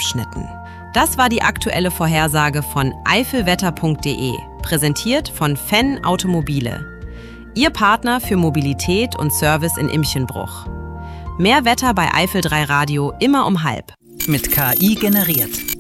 Abschnitten. Das war die aktuelle Vorhersage von eifelwetter.de, präsentiert von Fenn Automobile. Ihr Partner für Mobilität und Service in Imchenbruch. Mehr Wetter bei Eifel 3 Radio immer um 12:30. Mit KI generiert.